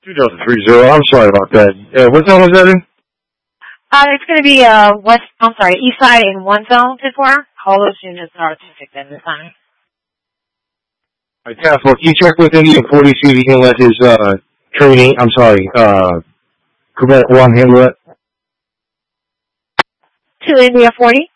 2030. I'm sorry about that. What zone was that in? It's going to be east side in one zone, 10-4. All those units are Pacific at this time. All right, Task Force, can you check with India 40, see if he can let his, Quebec 1 handle it? To India 40?